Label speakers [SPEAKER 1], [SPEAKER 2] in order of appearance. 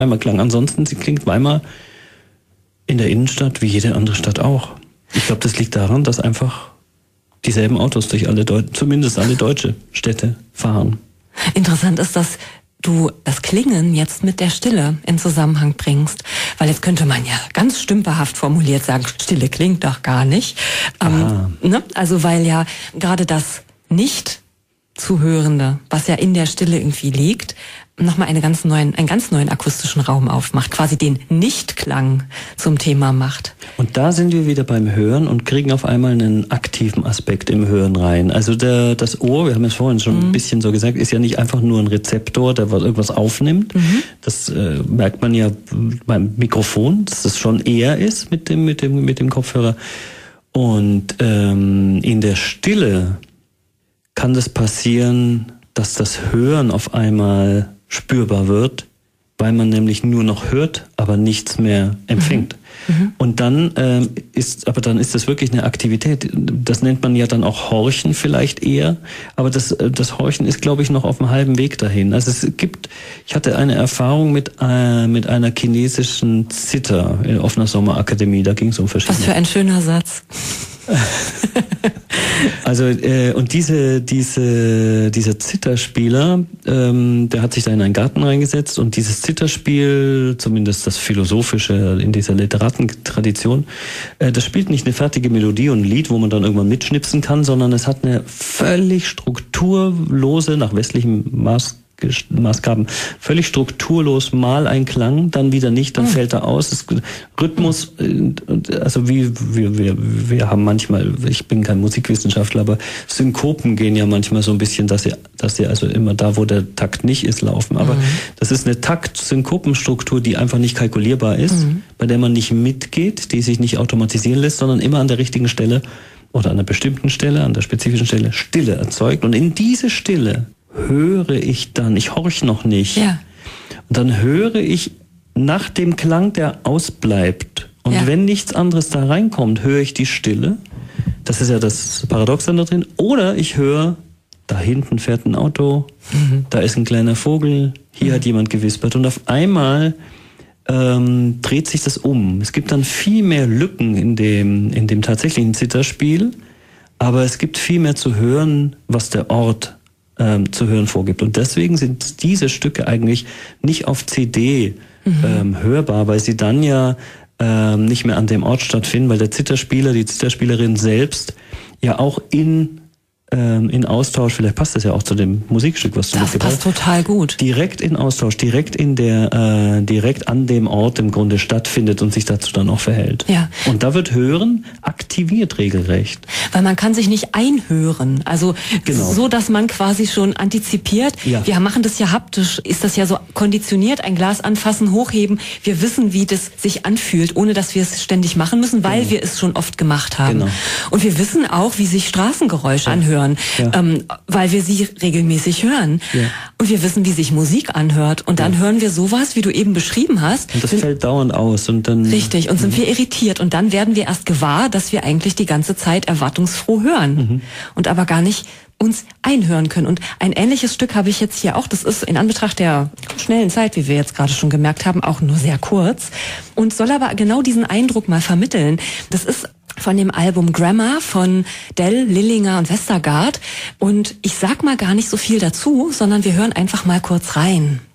[SPEAKER 1] Weimar klang. Ansonsten klingt Weimar in der Innenstadt wie jede andere Stadt auch. Ich glaube, das liegt daran, dass einfach dieselben Autos durch zumindest alle deutsche Städte fahren.
[SPEAKER 2] Interessant ist, dass du das Klingen jetzt mit der Stille in Zusammenhang bringst. Weil jetzt könnte man ja ganz stümperhaft formuliert sagen, Stille klingt doch gar nicht. Ne? Also weil ja gerade das Nicht-Zuhörende, was ja in der Stille irgendwie liegt, nochmal einen ganz neuen akustischen Raum aufmacht, quasi den Nicht-Klang zum Thema macht.
[SPEAKER 1] Und da sind wir wieder beim Hören und kriegen auf einmal einen aktiven Aspekt im Hören rein. Also das Ohr, wir haben es vorhin schon ein bisschen so gesagt, ist ja nicht einfach nur ein Rezeptor, der irgendwas aufnimmt. Das merkt man ja beim Mikrofon, dass das schon eher ist mit dem Kopfhörer. Und in der Stille kann das passieren, dass das Hören auf einmal spürbar wird, weil man nämlich nur noch hört, aber nichts mehr empfängt. Und dann ist das wirklich eine Aktivität. Das nennt man ja dann auch Horchen vielleicht eher, aber das Horchen ist, glaube ich, noch auf einem halben Weg dahin. Also ich hatte eine Erfahrung mit einer chinesischen Zither auf einer Sommerakademie, da ging es um verschiedene.
[SPEAKER 2] Was für ein schöner Satz.
[SPEAKER 1] Also und dieser Zitherspieler, der hat sich da in einen Garten reingesetzt und dieses Zitherspiel, zumindest das Philosophische in dieser Literatentradition, das spielt nicht eine fertige Melodie und ein Lied, wo man dann irgendwann mitschnipsen kann, sondern es hat eine völlig strukturlose, nach westlichem Maßgaben, völlig strukturlos mal ein Klang, dann wieder nicht, dann fällt er aus. Rhythmus, also wir haben manchmal, ich bin kein Musikwissenschaftler, aber Synkopen gehen ja manchmal so ein bisschen, dass sie also immer da, wo der Takt nicht ist, laufen. Aber das ist eine Takt-Synkopenstruktur, die einfach nicht kalkulierbar ist, bei der man nicht mitgeht, die sich nicht automatisieren lässt, sondern immer an der richtigen Stelle oder an einer bestimmten Stelle, an der spezifischen Stelle Stille erzeugt. Und in diese Stille höre ich dann, ich horch noch nicht. Ja. Und dann höre ich nach dem Klang, der ausbleibt. Und wenn nichts anderes da reinkommt, höre ich die Stille. Das ist ja das Paradoxon da drin. Oder ich höre, da hinten fährt ein Auto, da ist ein kleiner Vogel, hier hat jemand gewispert. Und auf einmal dreht sich das um. Es gibt dann viel mehr Lücken in dem tatsächlichen Zitherspiel, aber es gibt viel mehr zu hören, was der Ort zu hören vorgibt. Und deswegen sind diese Stücke eigentlich nicht auf CD hörbar, weil sie dann ja nicht mehr an dem Ort stattfinden, weil der Zitherspieler, die Zitherspielerin selbst ja auch in Austausch, vielleicht passt das ja auch zu dem Musikstück, was du mitgebracht hast.
[SPEAKER 2] Das passt total gut.
[SPEAKER 1] Direkt in Austausch, direkt an dem Ort im Grunde stattfindet und sich dazu dann auch verhält. Ja. Und da wird Hören aktiviert regelrecht.
[SPEAKER 2] Weil man kann sich nicht einhören, also so, dass man quasi schon antizipiert. Ja. Wir machen das ja haptisch, ist das ja so konditioniert, ein Glas anfassen, hochheben. Wir wissen, wie das sich anfühlt, ohne dass wir es ständig machen müssen, weil wir es schon oft gemacht haben. Genau. Und wir wissen auch, wie sich Straßengeräusche anhören. Weil wir sie regelmäßig hören. Ja. Und wir wissen, wie sich Musik anhört. Und dann hören wir sowas, wie du eben beschrieben hast.
[SPEAKER 1] Und das fällt dauernd aus. Und dann
[SPEAKER 2] richtig, und sind wir irritiert. Und dann werden wir erst gewahr, dass wir eigentlich die ganze Zeit erwartungsfroh hören. Und aber gar nicht uns einhören können. Und ein ähnliches Stück habe ich jetzt hier auch. Das ist in Anbetracht der schnellen Zeit, wie wir jetzt gerade schon gemerkt haben, auch nur sehr kurz. Und soll aber genau diesen Eindruck mal vermitteln. Das ist von dem Album Grammar von Dell, Lillinger und Westergaard. Und ich sag mal gar nicht so viel dazu, sondern wir hören einfach mal kurz rein.